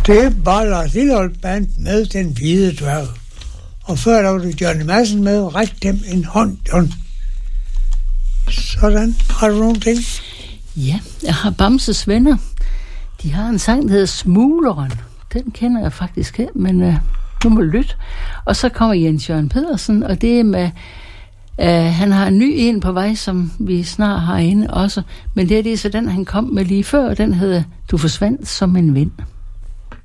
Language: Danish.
Det var Lars Lilholt Band med Den Hvide Dværg. Og før der var det Johnny Madsen med Ræk dem en hånd, John. Sådan. Har du nogle ting? Ja, jeg har Bamses Venner. De har en sang, der hedder Smugleren. Den kender jeg faktisk her, men nu må lytte. Og så kommer Jens Jørgen Pedersen, og det er med... han har en ny en på vej, som vi snart har inde også. Men det er så den, han kom med lige før, og den hedder Du forsvandt som en vind.